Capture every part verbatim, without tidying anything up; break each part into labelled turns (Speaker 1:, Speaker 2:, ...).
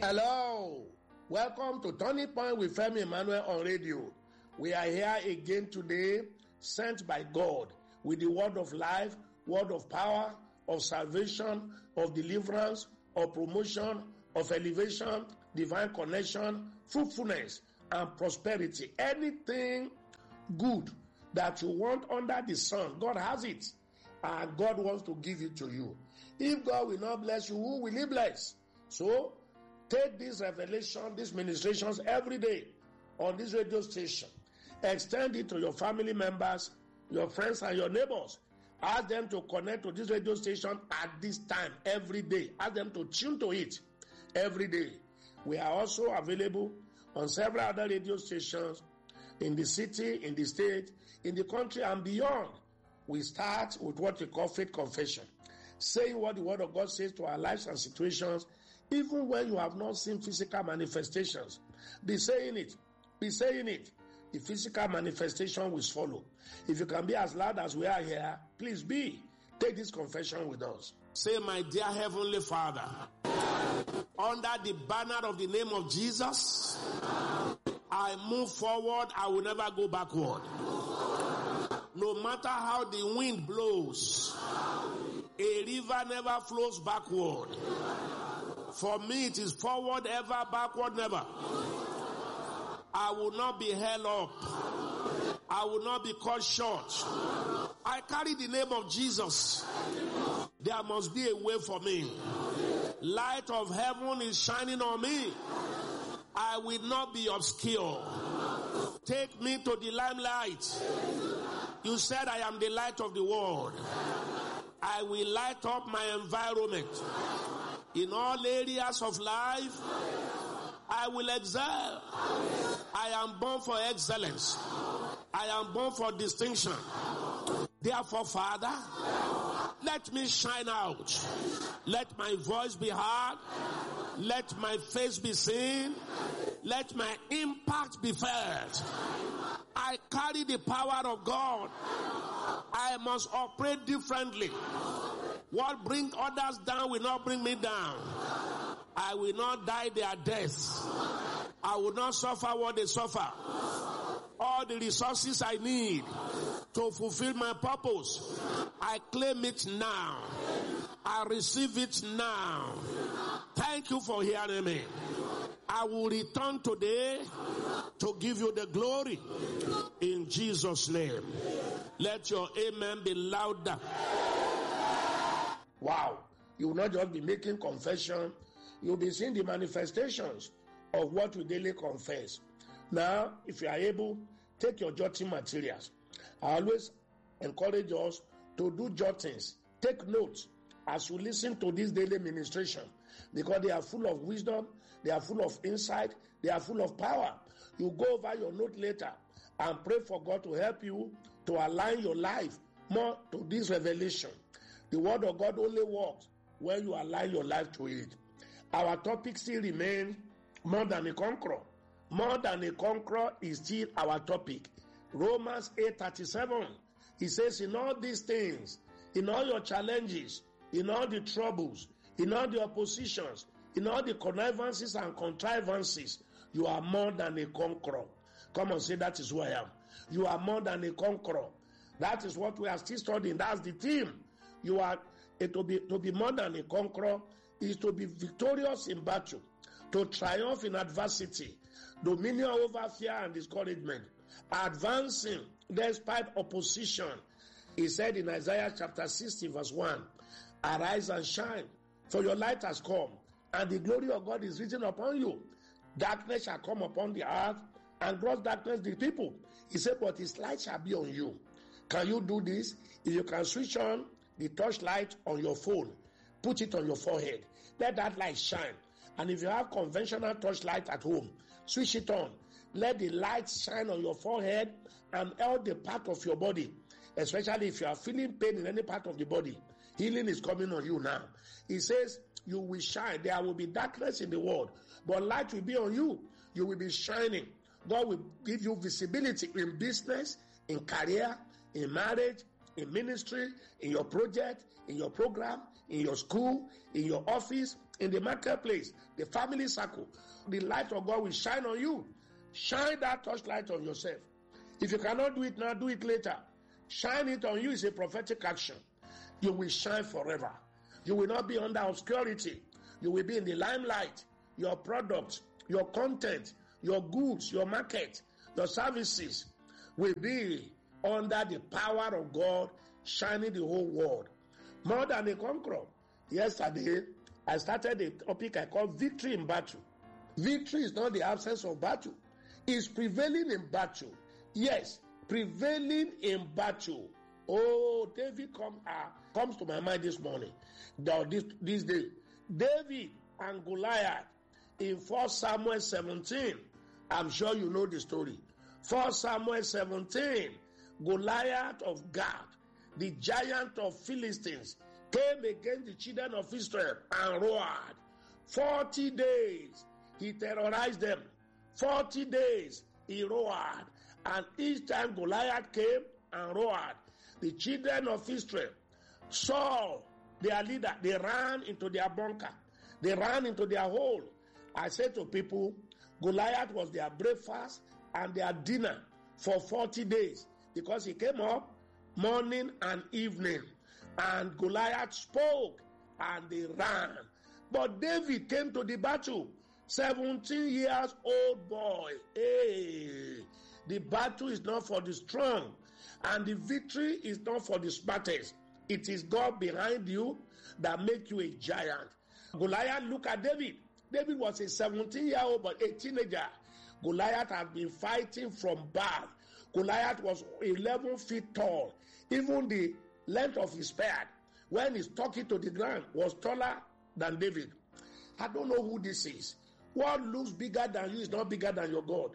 Speaker 1: Hello, welcome to Turning Point with Femi Emmanuel on radio. We are here again today, sent by God with the word of life, word of power, of salvation, of deliverance, of promotion, of elevation, divine connection, fruitfulness, and prosperity. Anything good that you want under the sun, God has it, and God wants to give it to you. If God will not bless you, who will He bless? So, take this revelation, these ministrations every day on this radio station. Extend it to your family members, your friends, and your neighbors. Ask them to connect to this radio station at this time every day. Ask them to tune to it every day. We are also available on several other radio stations in the city, in the state, in the country, and beyond. We start with what we call faith confession, saying what the word of God says to our lives and situations, even when you have not seen physical manifestations. Be saying it. Be saying it. The physical manifestation will follow. If you can be as loud as we are here, please be. Take this confession with us. Say, my dear Heavenly Father, under the banner of the name of Jesus, I move forward. I will never go backward. No matter how the wind blows, a river never flows backward. For me, it is forward ever, backward never. I will not be held up. I will not be cut short. I carry the name of Jesus. There must be a way for me. Light of heaven is shining on me. I will not be obscure. Take me to the limelight. You said I am the light of the world. I will light up my environment. In all areas of life, I will excel. I am born for excellence. I am born for distinction. Therefore, Father, let me shine out. Let my voice be heard. Let my face be seen. Let my impact be felt. I carry the power of God. I must operate differently. What brings others down will not bring me down. I will not die their death. I will not suffer what they suffer. All the resources I need to fulfill my purpose, I claim it now. I receive it now. Thank you for hearing me. I will return today to give you the glory in Jesus' name. Let your amen be louder. Wow. You will not just be making confession. You'll be seeing the manifestations of what we daily confess. Now, if you are able, take your jotting materials. I always encourage us to do jottings. Take notes as you listen to this daily ministration, because they are full of wisdom, they are full of insight, they are full of power. You go over your note later and pray for God to help you to align your life more to this revelation. The word of God only works when you align your life to it. Our topic still remains more than a conqueror. More than a conqueror is still our topic. Romans eight thirty-seven. He says, in all these things, in all your challenges, in all the troubles, in all the oppositions, in all the connivances and contrivances, you are more than a conqueror. Come on, say, that is who I am. You are more than a conqueror. That is what we are still studying. That's the theme. You are it to be to be more than a conqueror is to be victorious in battle, to triumph in adversity, dominion over fear and discouragement, advancing despite opposition. He said in Isaiah chapter sixty verse one, arise and shine, for your light has come, and the glory of God is risen upon you. Darkness shall come upon the earth, and gross darkness the people. He said, but his light shall be on you. Can you do this? If you can switch on the torchlight on your phone, put it on your forehead. Let that light shine. And if you have conventional torchlight at home, switch it on. Let the light shine on your forehead and all the part of your body, especially if you are feeling pain in any part of the body. Healing is coming on you now. He says, you will shine. There will be darkness in the world, but light will be on you. You will be shining. God will give you visibility in business, in career, in marriage, in ministry, in your project, in your program, in your school, in your office, in the marketplace, the family circle, the light of God will shine on you. Shine that torchlight on yourself. If you cannot do it now, do it later. Shine it on you is a prophetic action. You will shine forever. You will not be under obscurity. You will be in the limelight. Your products, your content, your goods, your market, your services will be under the power of God, shining the whole world. More than a conqueror. Yesterday, I started a topic I call victory in battle. Victory is not the absence of battle. It's prevailing in battle. Yes, prevailing in battle. Oh, David come, uh, comes to my mind this morning, this, this day. David and Goliath in First Samuel seventeen. I'm sure you know the story. First Samuel seventeen, Goliath of Gath, the giant of Philistines, came against the children of Israel and roared. Forty days he terrorized them. Forty days he roared. And each time Goliath came and roared, the children of Israel saw their leader. They ran into their bunker. They ran into their hole. I said to people, Goliath was their breakfast and their dinner for forty days because he came up morning and evening. And Goliath spoke and they ran. But David came to the battle. seventeen years old boy. Hey, the battle is not for the strong. And the victory is not for the smartest. It is God behind you that make you a giant. Goliath, look at David. David was a seventeen-year-old, but a teenager. Goliath had been fighting from birth. Goliath was eleven feet tall. Even the length of his beard, when he's talking to the ground, was taller than David. I don't know who this is. What looks bigger than you is not bigger than your God.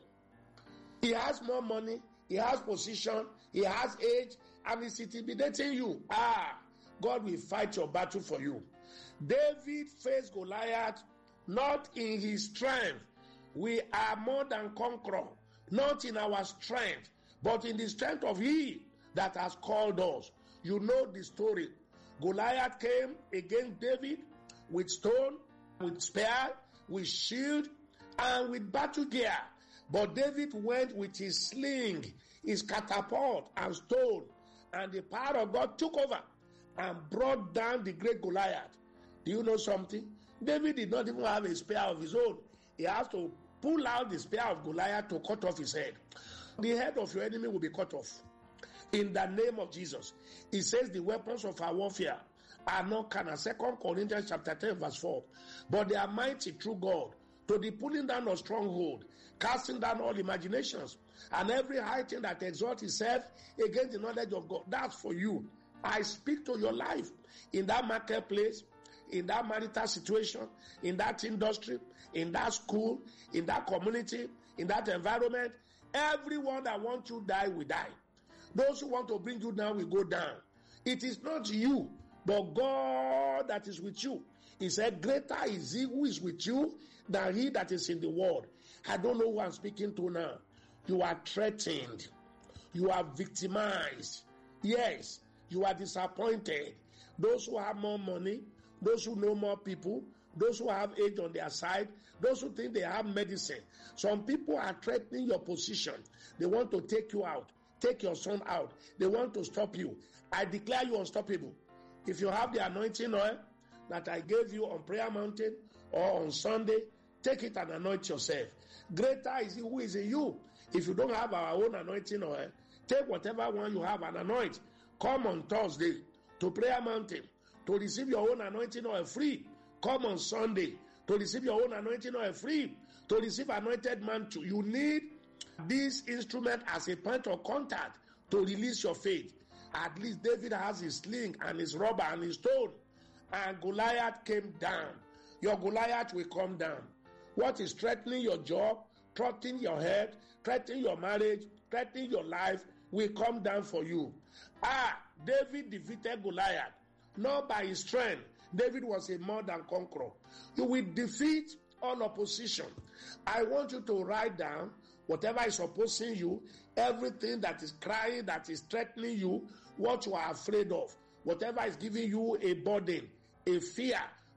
Speaker 1: He has more money, he has position, he has age, and he's intimidating you. Ah, God will fight your battle for you. David faced Goliath not in his strength. We are more than conqueror, not in our strength, but in the strength of he that has called us. You know the story. Goliath came against David with stone, with spear, with shield, and with battle gear. But David went with his sling, his catapult, and stone, and the power of God took over and brought down the great Goliath. Do you know something? David did not even have a spear of his own. He has to pull out the spear of Goliath to cut off his head. The head of your enemy will be cut off. In the name of Jesus. He says the weapons of our warfare are not carnal. Second Corinthians chapter ten verse four. But they are mighty through God to the pulling down of stronghold, casting down all imaginations, and every high thing that exalts itself against the knowledge of God. That's for you. I speak to your life in that marketplace, in that marital situation, in that industry, in that school, in that community, in that environment. Everyone that wants you to die will die. Those who want to bring you down will go down. It is not you, but God that is with you. He said, greater is he who is with you than he that is in the world. I don't know who I'm speaking to now. You are threatened. You are victimized. Yes, you are disappointed. Those who have more money, those who know more people, those who have age on their side, those who think they have medicine. Some people are threatening your position. They want to take you out, take your son out. They want to stop you. I declare you unstoppable. If you have the anointing oil that I gave you on Prayer Mountain or on Sunday, take it and anoint yourself. Greater is he who is in you. If you don't have our own anointing oil, take whatever one you have and anoint. Come on Thursday to Prayer Mountain to receive your own anointing oil free. Come on Sunday to receive your own anointing oil free. To receive anointed mantle, you need this instrument as a point of contact to release your faith. At least David has his sling and his rubber and his stone. And Goliath came down. Your Goliath will come down. What is threatening your job, threatening your health, threatening your marriage, threatening your life will come down for you. Ah, David defeated Goliath, not by his strength. David was a more than conqueror. You will defeat all opposition. I want you to write down whatever is opposing you, everything that is crying, that is threatening you, what you are afraid of, whatever is giving you a burden, a fear,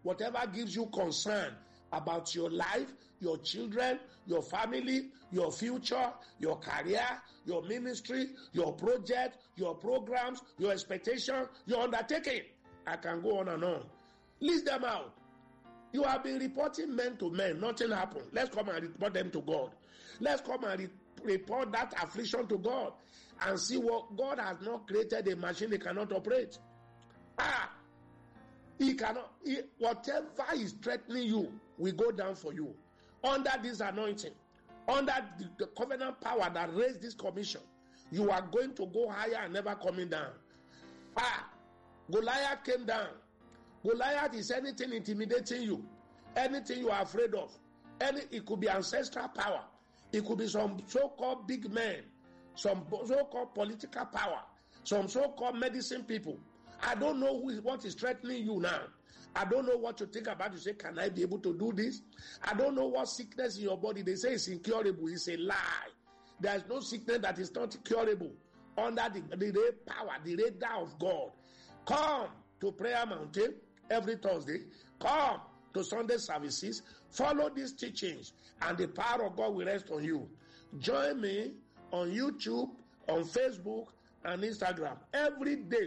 Speaker 1: whatever gives you concern about your life, your children, your family, your future, your career, your ministry, your project, your programs, your expectation, your undertaking. I can go on and on. List them out. You have been reporting men to men. Nothing happened. Let's come and report them to God. Let's come and re- report that affliction to God and see what God has not created a machine he cannot operate. Ah, he cannot. He, whatever is threatening you will go down for you. Under this anointing, under the, the covenant power that raised this commission, you are going to go higher and never coming down. Ah, Goliath came down. Goliath is anything intimidating you, anything you are afraid of. Any, it could be ancestral power. It could be some so-called big men, some so-called political power, some so-called medicine people. I don't know who is, what is threatening you now. I don't know what to think about. You say, can I be able to do this? I don't know what sickness in your body. They say it's incurable. It's a lie. There is no sickness that is not curable under the, the, the power, the radar of God. Come to Prayer Mountain every Thursday. Come to Sunday services. Follow these teachings and the power of God will rest on you. Join me on YouTube, on Facebook, and Instagram every day,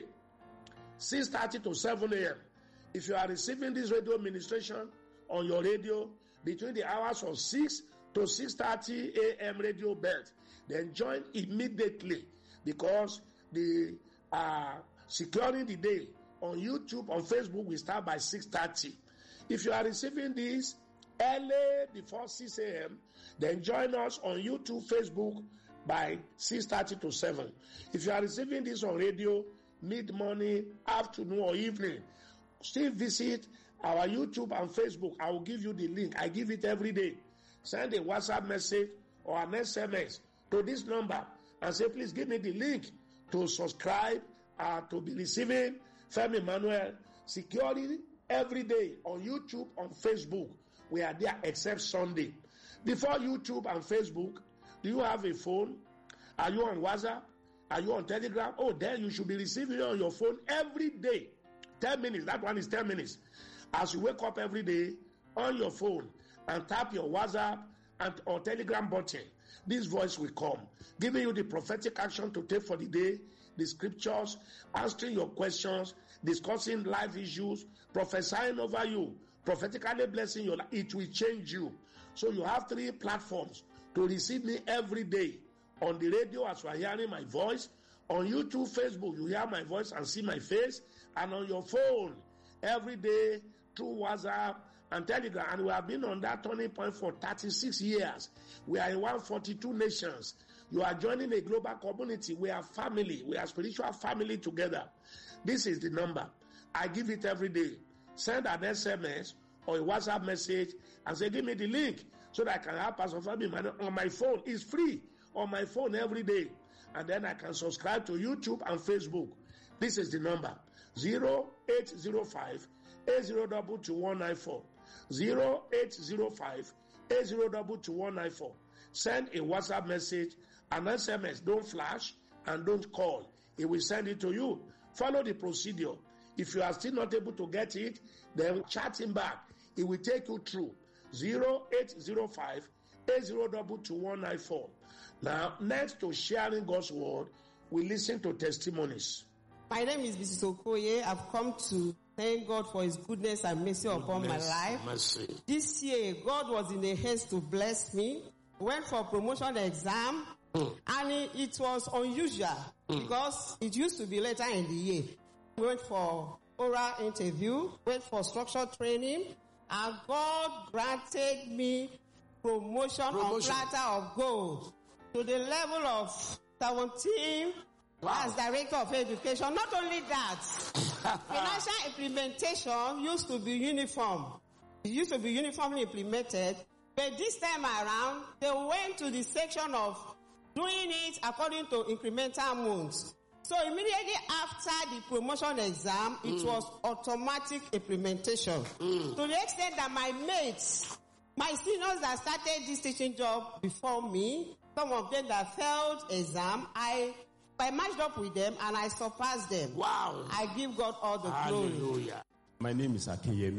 Speaker 1: six thirty to seven a.m. If you are receiving this radio ministration on your radio between the hours of six to six thirty a.m. radio belt, then join immediately, because the uh, securing the day on YouTube, on Facebook, we start by six thirty. If you are receiving this early before six a.m., then join us on YouTube, Facebook by six thirty to seven. If you are receiving this on radio, mid-morning, afternoon, or evening, still visit our YouTube and Facebook. I will give you the link. I give it every day. Send a WhatsApp message or an S M S to this number and say, please give me the link to subscribe, uh, to be receiving Femi Emmanuel securely every day on YouTube, on Facebook. We are there except Sunday. Before YouTube and Facebook, do you have a phone? Are you on WhatsApp? Are you on Telegram? Oh, then you should be receiving it on your phone every day. ten minutes. That one is ten minutes. As you wake up every day on your phone and tap your WhatsApp and or Telegram button, this voice will come, giving you the prophetic action to take for the day, the scriptures, answering your questions, discussing life issues, prophesying over you, prophetically blessing your life. It will change you. So you have three platforms to receive me every day. On the radio, as you are hearing my voice. On YouTube, Facebook, you hear my voice and see my face. And on your phone, every day, through WhatsApp and Telegram. And we have been on that turning point for thirty-six years. We are in one hundred forty-two nations. You are joining a global community. We are family. We are spiritual family together. This is the number. I give it every day. Send an S M S or a WhatsApp message and say, give me the link so that I can have Pastor Femi on my phone. It's free on my phone every day. And then I can subscribe to YouTube and Facebook. This is the number. zero eight zero five, eight zero two two, one nine four. zero eight zero five, eight zero two two, one nine four. Send a WhatsApp message, an S M S. Don't flash and don't call. It will send it to you. Follow the procedure. If you are still not able to get it, then chat him back. It will take you through. zero eight zero five, eight zero two two, one nine four. Now, next to sharing God's word, we listen to testimonies.
Speaker 2: My name is Missus Okoye. I've come to thank God for his goodness and mercy goodness, upon my life.
Speaker 1: Mercy.
Speaker 2: This year, God was in a haste to bless me. Went for promotion exam, mm. and it, it was unusual mm. because it used to be later in the year. Went for oral interview, went for structured training, and God granted me promotion, promotion. on platter of gold to the level of seventeen. Wow. As Director of Education. Not only that, financial implementation used to be uniform. It used to be uniformly implemented. But this time around, they went to the section of doing it according to incremental modes. So immediately after the promotion exam, mm. it was automatic implementation. Mm. To the extent that my mates, my seniors that started this teaching job before me, some of them that failed exam, I I matched up with them and I surpassed them.
Speaker 1: Wow.
Speaker 2: I give God all the
Speaker 1: Hallelujah.
Speaker 2: glory.
Speaker 3: My name is Akeyemi.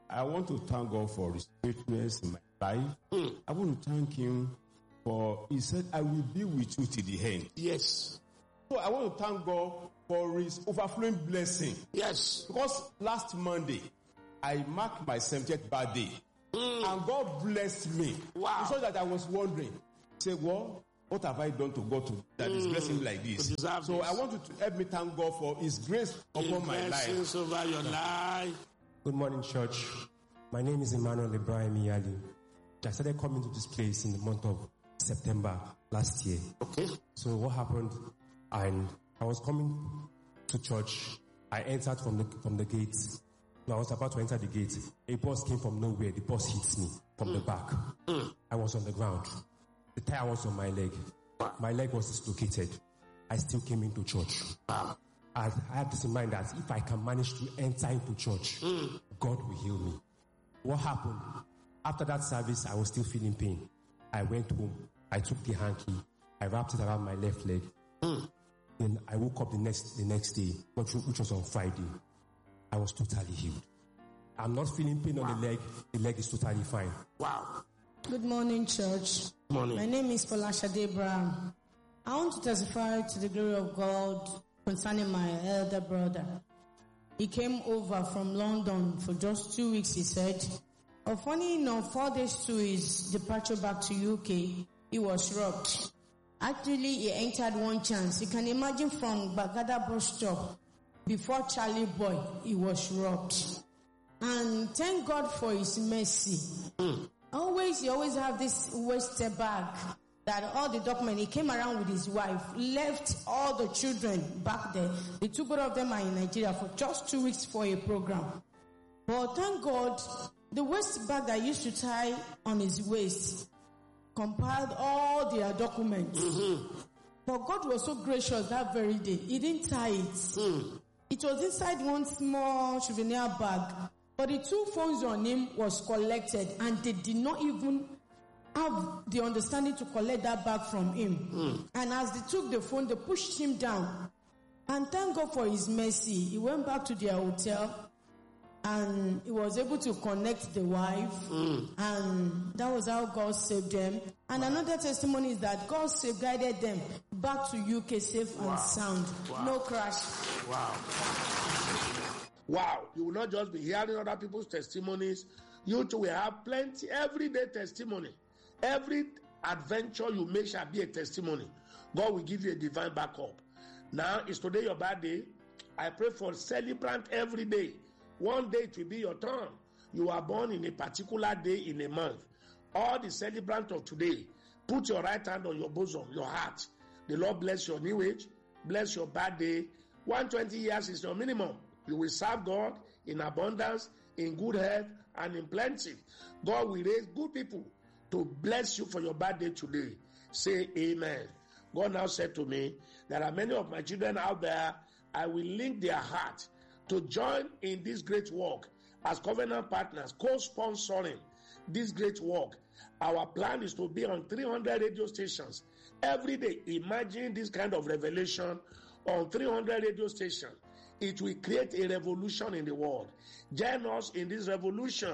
Speaker 3: I want to thank God for his faithfulness in my life. Mm. I want to thank him for, he said, I will be with you till the end.
Speaker 1: Yes.
Speaker 3: So I want to thank God for his overflowing blessing.
Speaker 1: Yes.
Speaker 3: Because last Monday, I marked my seventieth birthday. Mm. And God blessed me.
Speaker 1: Wow.
Speaker 3: So that I was wondering, say, well, what have I done to God to, that mm. is blessing me like this? So this. I want you to help me thank God for his grace upon my life.
Speaker 1: Over your life.
Speaker 4: Good morning, church. My name is Emmanuel Ibrahim Iyali. I started coming to this place in the month of September last year.
Speaker 1: Okay.
Speaker 4: So what happened? And I was coming to church. I entered from the from the gate. I was about to enter the gate. A bus came from nowhere. The bus hits me from mm. the back. Mm. I was on the ground. The tire was on my leg. My leg was dislocated. I still came into church.
Speaker 1: Wow.
Speaker 4: I had this in mind that if I can manage to enter into church, mm. God will heal me. What happened? After that service, I was still feeling pain. I went home. I took the hanky. I wrapped it around my left leg. Mm. Then I woke up the next the next day, which was on Friday. I was totally healed. I'm not feeling pain wow. on the leg. The leg is totally fine.
Speaker 1: Wow.
Speaker 5: Good morning, church.
Speaker 1: Good morning.
Speaker 5: My name is Folashade Abraham. I want to testify to the glory of God concerning my elder brother. He came over from London for just two weeks, he said. Oh, funny enough, four days to his departure back to U K, he was robbed. Actually, he entered one chance. You can imagine from Bagada bus stop, before Charlie Boy, he was robbed. And thank God for his mercy. Mm. Always, he always have this waste bag that all the documents, he came around with his wife, left all the children back there. The two both of them are in Nigeria for just two weeks for a program. But thank God, the waste bag that used to tie on his waist compiled all their documents. Mm-hmm. But God was so gracious that very day. He didn't tie it. Mm. It was inside one small souvenir bag. But the two phones on him was collected, and they did not even have the understanding to collect that bag from him. Mm. And as they took the phone, they pushed him down. And thank God for his mercy. He went back to their hotel, and he was able to connect the wife. Mm. And that was how God saved them. And wow. another testimony is that God safeguarded them back to U K safe wow. and sound. Wow. No crash.
Speaker 1: Wow. Wow. You will not just be hearing other people's testimonies. You too will have plenty, everyday testimony. Every adventure you make shall be a testimony. God will give you a divine backup. Now, is today your birthday? I pray for celebrant every day. One day it will be your turn. You are born in a particular day in a month. All the celebrant of today, put your right hand on your bosom, your heart. The Lord bless your new age, bless your birthday. one hundred twenty years is your minimum. You will serve God in abundance, in good health, and in plenty. God will raise good people to bless you for your birthday today. Say amen. God now said to me, there are many of my children out there, I will link their heart to join in this great work as covenant partners, co-sponsoring this great work. Our plan is to be on three hundred radio stations every day. Imagine this kind of revelation on three hundred radio stations. It will create a revolution in the world. Join us in this revolution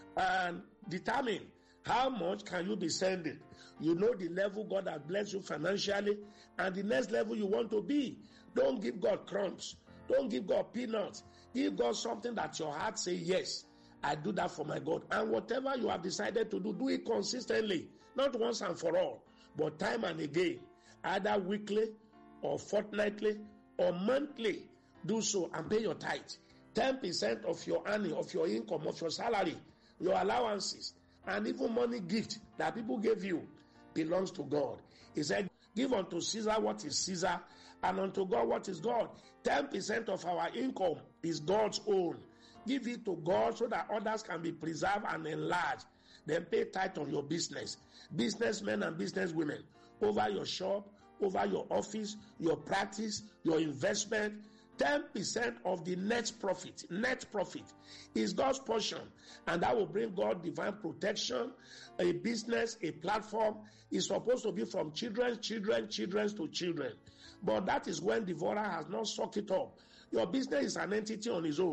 Speaker 1: and determine how much can you be sending. You know the level God has blessed you financially and the next level you want to be. Don't give God crumbs. Don't give God peanuts. Give God something that your heart say, yes, I do that for my God. And whatever you have decided to do, do it consistently. Not once and for all, but time and again. Either weekly or fortnightly or monthly. Do so and pay your tithe. ten percent of your earning, of your income, of your salary, your allowances, and even money gift that people gave you belongs to God. He said, give unto Caesar what is Caesar, and unto God what is God. ten percent of our income is God's own. Give it to God so that others can be preserved and enlarged. Then pay tithe on your business. Businessmen and businesswomen, over your shop, over your office, your practice, your investment, ten percent of the net profit, net profit is God's portion. And that will bring God divine protection. A business, a platform is supposed to be from children, children, children to children. But that is when devourer has not sucked it up. Your business is an entity on its own.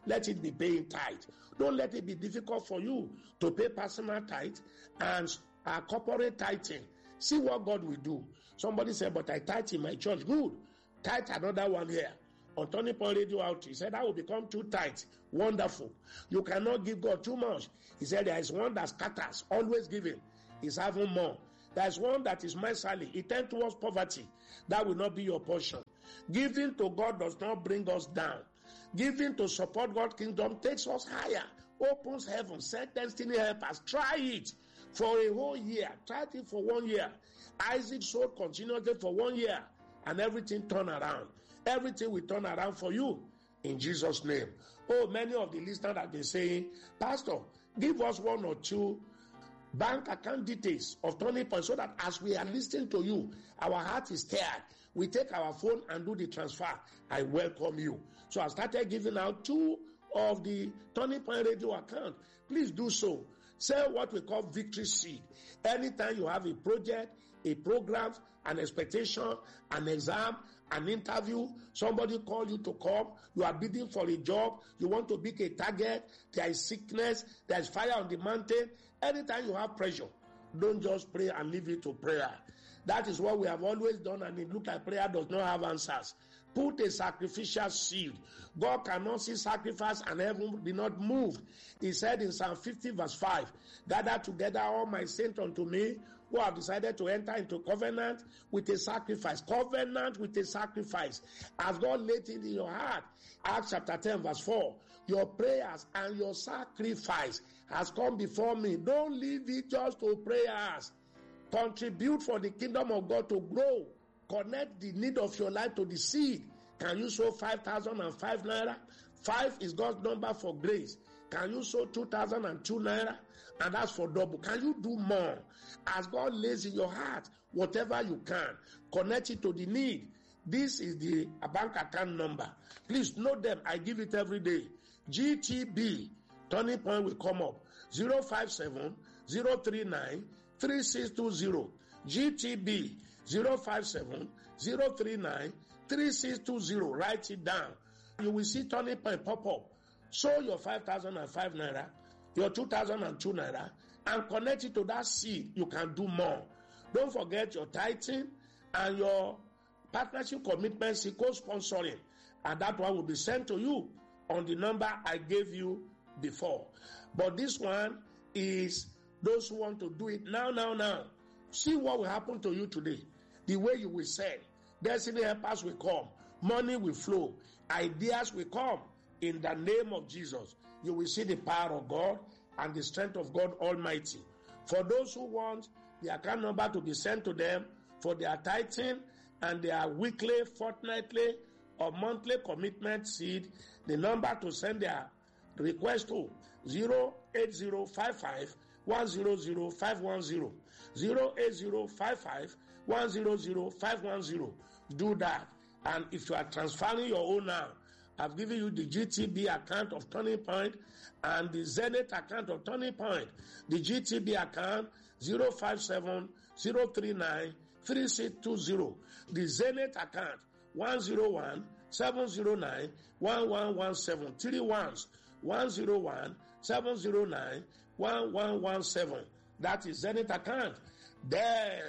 Speaker 1: let it be paying tithe. Don't let it be difficult for you to pay personal tithe and uh, corporate tithing. See what God will do. Somebody said, but I tithe in my church. Good. Tithe another one here. On Turning Point Radio Outreach, he said, that will become too tight. Wonderful. You cannot give God too much. He said, there is one that scatters, always giving. He's having more. There is one that is mercifully. It tends towards poverty. That will not be your portion. Giving to God does not bring us down. Giving to support God's kingdom takes us higher. Opens heaven. Send destiny helpers. Try it for a whole year. Try it for one year. Isaac sowed continuously for one year. And everything turned around. Everything will turn around for you in Jesus' name. Oh, many of the listeners have been saying, Pastor, give us one or two bank account details of Turning Point so that as we are listening to you, our heart is stirred. We take our phone and do the transfer. I welcome you. So I started giving out two of the Turning Point Radio account. Please do so. Say what we call victory seed. Anytime you have a project, a program, an expectation, an exam, an interview, somebody call you to come, you are bidding for a job, you want to pick a target, there is sickness, there is fire on the mountain. Anytime you have pressure, don't just pray and leave it to prayer. That is what we have always done, and it looks like prayer does not have answers. Put a sacrificial seed. God cannot see sacrifice and heaven be not moved. He said in Psalm fifty verse five, gather together all my saints unto me, who have decided to enter into covenant with a sacrifice. Covenant with a sacrifice. As God laid it in your heart. Acts chapter ten verse four. Your prayers and your sacrifice has come before me. Don't leave it just to prayers. Contribute for the kingdom of God to grow. Connect the need of your life to the seed. Can you sow five thousand five naira? Five is God's number for grace. Can you sow two thousand two naira? And that's for double. Can you do more? As God lays in your heart, whatever you can, connect it to the need. This is the bank account number. Please note them. I give it every day. G T B, Turning Point will come up. zero five seven, zero three nine, three six two zero. G T B, zero five seven, zero three nine, three six two zero. Write it down. You will see Turning Point pop up. Sow your five thousand five naira, your two thousand two naira, and connect it to that seed. You can do more. Don't forget your tithing and your partnership commitment, co-sponsoring, and that one will be sent to you on the number I gave you before. But this one is those who want to do it now, now, now. See what will happen to you today. The way you will sell. Destiny helpers will come. Money will flow. Ideas will come. In the name of Jesus, you will see the power of God and the strength of God Almighty. For those who want the account number to be sent to them for their tithing and their weekly, fortnightly, or monthly commitment seed, the number to send their request to zero eight zero five five, one zero zero five one zero. zero eight zero five five, one zero zero five one zero. Do that. And if you are transferring your own now, I've given you the G T B account of Turning Point and the Zenith account of Turning Point. The G T B account zero five seven, zero three nine, three six two zero. The Zenith account one zero one, seven zero nine, one one one seven. Three ones. one zero one, seven zero nine, one one one seven. That is Zenith account. Then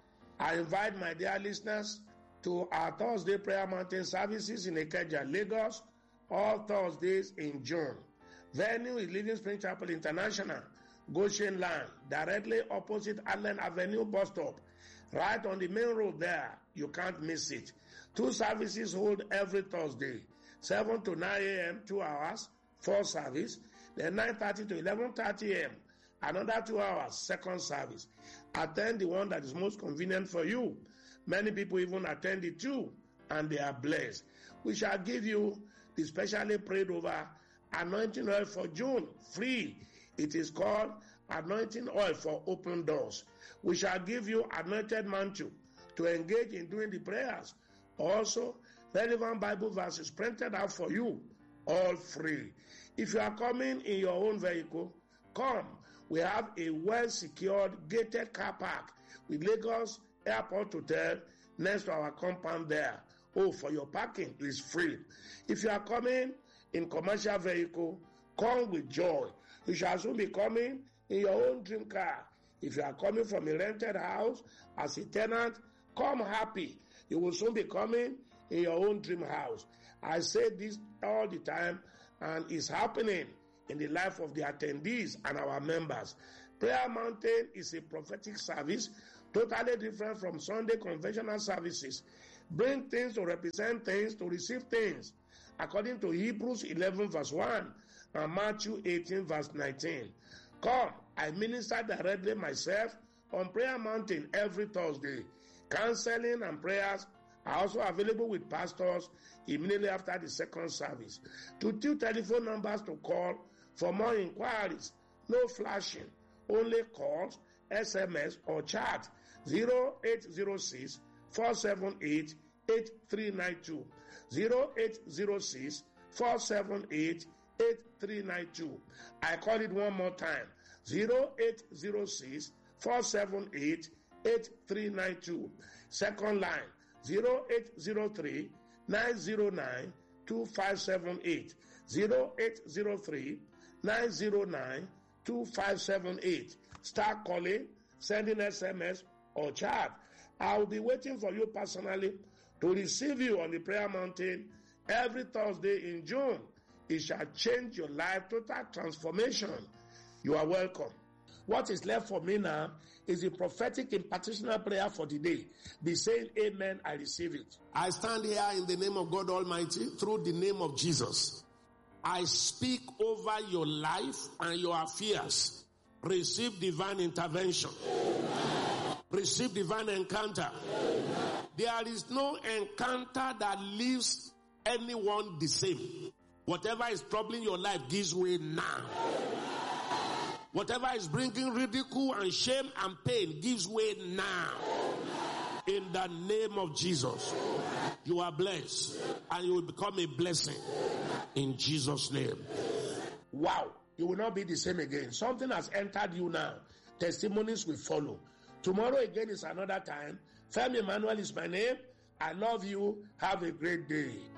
Speaker 1: I invite my dear listeners to our Thursday Prayer Mountain services in Ikeja, Lagos, all Thursdays in June. Venue is Living Spring Chapel International, Goshen Land, directly opposite Allen Avenue bus stop, right on the main road there. You can't miss it. Two services hold every Thursday, seven to nine a.m., two hours, first service, then nine thirty to eleven thirty a.m., another two hours, second service. Attend the one that is most convenient for you. Many people even attend it too, and they are blessed. We shall give you the specially prayed over anointing oil for June, free. It is called anointing oil for open doors. We shall give you anointed mantle to engage in doing the prayers. Also, relevant Bible verses printed out for you, all free. If you are coming in your own vehicle, come. We have a well-secured gated car park with Lagos Airport Hotel next to our compound there. Oh, for your parking is free. If you are coming in commercial vehicle, come with joy. You shall soon be coming in your own dream car. If you are coming from a rented house as a tenant, come happy. You will soon be coming in your own dream house. I say this all the time, and it's happening in the life of the attendees and our members. Prayer Mountain is a prophetic service, totally different from Sunday conventional services. Bring things to represent things, to receive things, according to Hebrews eleven verse one and Matthew eighteen verse nineteen. Come, I minister directly myself on Prayer Mountain every Thursday. Counseling and prayers are also available with pastors immediately after the second service. To two telephone numbers to call for more inquiries. No flashing, only calls, S M S or chat. zero eight zero six, four seven eight, eight three nine two. zero eight zero six, four seven eight, eight three nine two. I call it one more time. zero eight zero six, four seven eight, eight three nine two. Second line, zero eight zero three, nine zero nine, two five seven eight. zero eight zero three, nine zero nine, two five seven eight. Start calling, sending S M S or chat. I will be waiting for you personally to receive you on the Prayer Mountain every Thursday in June. It shall change your life, total transformation. You are welcome. What is left for me now is a prophetic impartitional prayer for the day. Be saying amen, I receive it. I stand here in the name of God Almighty, through the name of Jesus. I speak over your life and your affairs. Receive divine intervention. Amen. Receive divine encounter. Amen. There is no encounter that leaves anyone the same. Whatever is troubling your life gives way now. Whatever is bringing ridicule and shame and pain gives way now. In the name of Jesus, you are blessed and you will become a blessing. In Jesus' name. Wow, you will not be the same again. Something has entered you now. Testimonies will follow. Tomorrow again is another time. Femi Emmanuel is my name. I love you. Have a great day.